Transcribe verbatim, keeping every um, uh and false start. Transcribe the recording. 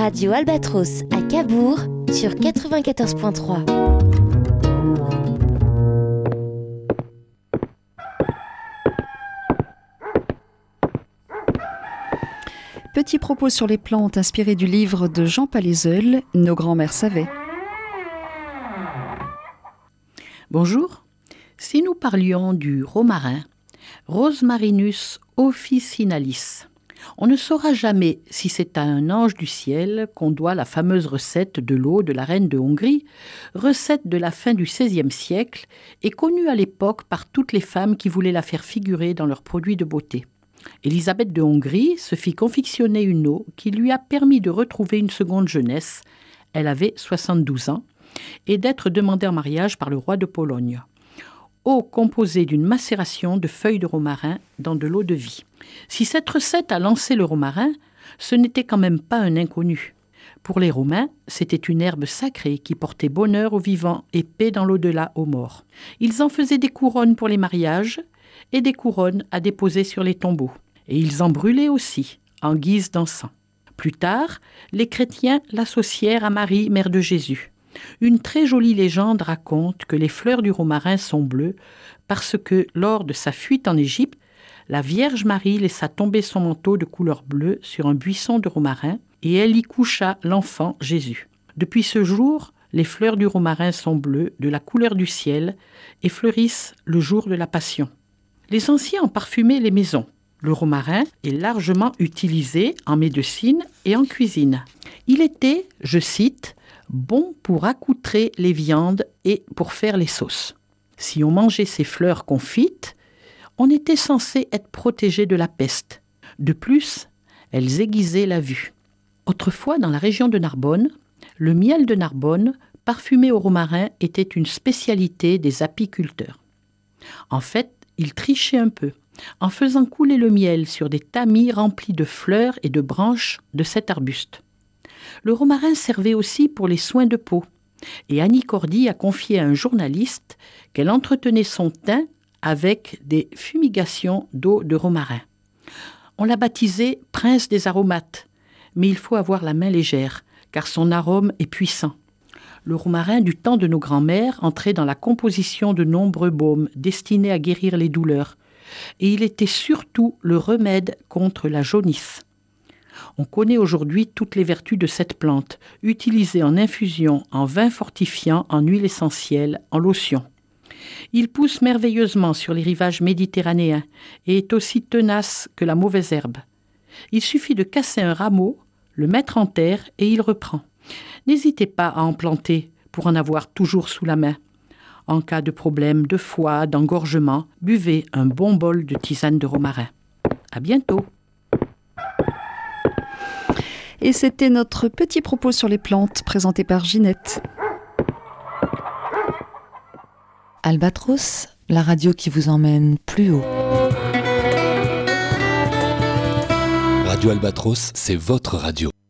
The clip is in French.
Radio Albatros à Cabourg sur quatre-vingt-quatorze virgule trois. Petit propos sur les plantes inspiré du livre de Jean Palaiseul, Nos grands-mères savaient. Bonjour. Si nous parlions du romarin, Rosmarinus officinalis, on ne saura jamais si c'est à un ange du ciel qu'on doit la fameuse recette de l'eau de la reine de Hongrie, recette de la fin du seizième siècle et connue à l'époque par toutes les femmes qui voulaient la faire figurer dans leurs produits de beauté. Élisabeth de Hongrie se fit confectionner une eau qui lui a permis de retrouver une seconde jeunesse, elle avait soixante-douze ans, et d'être demandée en mariage par le roi de Pologne. Eau composée d'une macération de feuilles de romarin dans de l'eau de vie. Si cette recette a lancé le romarin, ce n'était quand même pas un inconnu. Pour les Romains, c'était une herbe sacrée qui portait bonheur aux vivants et paix dans l'au-delà aux morts. Ils en faisaient des couronnes pour les mariages et des couronnes à déposer sur les tombeaux. Et ils en brûlaient aussi, en guise d'encens. Plus tard, les chrétiens l'associèrent à Marie, mère de Jésus. Une très jolie légende raconte que les fleurs du romarin sont bleues parce que, lors de sa fuite en Égypte, la Vierge Marie laissa tomber son manteau de couleur bleue sur un buisson de romarin et elle y coucha l'enfant Jésus. Depuis ce jour, les fleurs du romarin sont bleues, de la couleur du ciel, et fleurissent le jour de la Passion. Les anciens ont parfumé les maisons. Le romarin est largement utilisé en médecine et en cuisine. Il était, je cite, bon pour accoutrer les viandes et pour faire les sauces. Si on mangeait ces fleurs confites, on était censé être protégé de la peste. De plus, elles aiguisaient la vue. Autrefois, dans la région de Narbonne, le miel de Narbonne, parfumé au romarin, était une spécialité des apiculteurs. En fait, ils trichaient un peu, en faisant couler le miel sur des tamis remplis de fleurs et de branches de cet arbuste. Le romarin servait aussi pour les soins de peau, et Annie Cordy a confié à un journaliste qu'elle entretenait son teint avec des fumigations d'eau de romarin. On l'a baptisé « prince des aromates », mais il faut avoir la main légère, car son arôme est puissant. Le romarin du temps de nos grands-mères entrait dans la composition de nombreux baumes destinés à guérir les douleurs, et il était surtout le remède contre la jaunisse. On connaît aujourd'hui toutes les vertus de cette plante, utilisée en infusion, en vin fortifiant, en huile essentielle, en lotion. Il pousse merveilleusement sur les rivages méditerranéens et est aussi tenace que la mauvaise herbe. Il suffit de casser un rameau, le mettre en terre et il reprend. N'hésitez pas à en planter pour en avoir toujours sous la main. En cas de problème de foie, d'engorgement, buvez un bon bol de tisane de romarin. À bientôt. Et c'était notre petit propos sur les plantes présenté par Ginette. Albatros, la radio qui vous emmène plus haut. Radio Albatros, c'est votre radio.